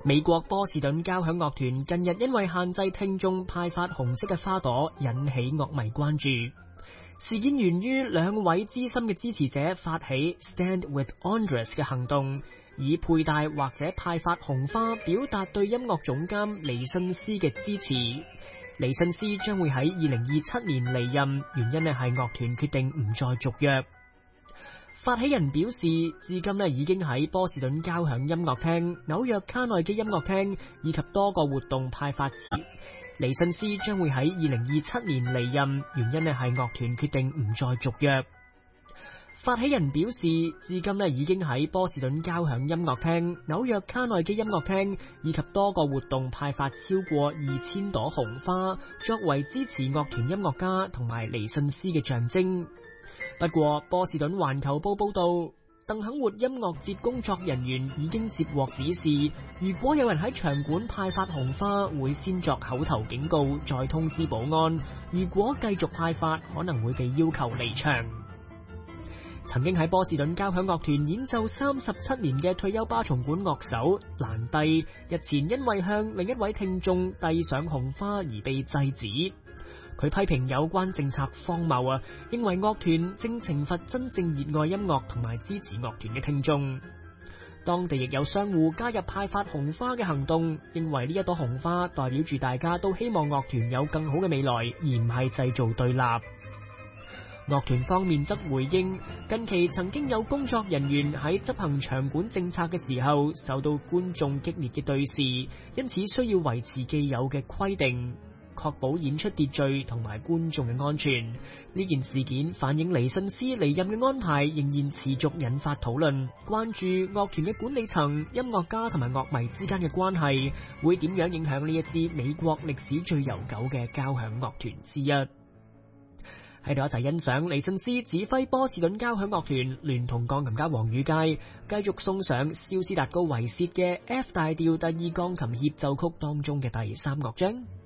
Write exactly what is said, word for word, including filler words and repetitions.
美國波士頓交響樂團近日因為限制聽眾派發紅色嘅花朵，引起樂迷關注。事件源於兩位資深嘅支持者發起 Stand with Andres 嘅行動，以佩戴或者派發紅花表達對音樂總監尼信斯嘅支持。尼信斯將會喺二零二七年離任，原因咧係樂團決定唔再續約。發起人表示，至今咧已經喺波士頓交響音樂廳、紐約卡內基音樂廳以及多個活動派發詞。尼信斯將會喺二零二七年離任，原因咧係樂團決定唔再續約。發起人表示，至今咧已經喺波士頓交響音樂廳、紐約卡內基音樂廳以及多個活動派發超過二千朵紅花，作為支持樂團音樂家同埋尼信斯嘅象徵。不過，波士頓環球報報道，鄧肯活音樂節工作人員已經接獲指示，如果有人喺場館派發紅花，會先作口頭警告，再通知保安。如果繼續派發，可能會被要求離場。曾經喺波士頓交響樂團演奏三十七年嘅退休巴松管樂手蘭蒂，日前因為向另一位聽眾遞上紅花而被制止。佢批評有關政策荒謬啊，認為樂團正懲罰真正熱愛音樂同埋支持樂團嘅聽眾。當地亦有商戶加入派發紅花嘅行動，認為呢一朵紅花代表住大家都希望樂團有更好嘅未來，而唔係製造對立。樂團方面則回應，近期曾經有工作人員喺執行場館政策嘅時候受到觀眾激烈嘅對視，因此需要維持既有嘅規定，確保演出秩序同埋觀眾嘅安全。呢件事件反映尼信斯離任嘅安排仍然持續引發討論，關注樂團嘅管理層、音樂家同埋樂迷之間嘅關係會點樣影響呢一支美國歷史最悠久嘅交響樂團之一。喺度一齊欣賞尼信斯指揮波士頓交響樂團聯同鋼琴家黃宇佳繼續送上肖斯達高維薛嘅 F 大調第二鋼琴協奏曲當中嘅第三樂章。